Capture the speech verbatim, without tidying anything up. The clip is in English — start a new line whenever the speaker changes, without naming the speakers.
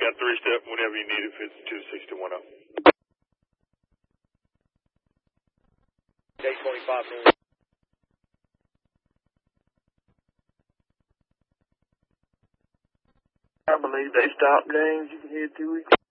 Yeah, three step whenever you need it if it's two six two one zero.
Day twenty-five north.
I believe they stopped games. You can hear two weeks.